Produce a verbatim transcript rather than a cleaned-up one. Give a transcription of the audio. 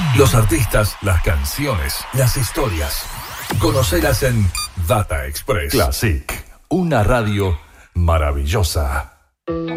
Los artistas, las canciones, las historias. Conocelas en Data Express. Classic, una radio maravillosa.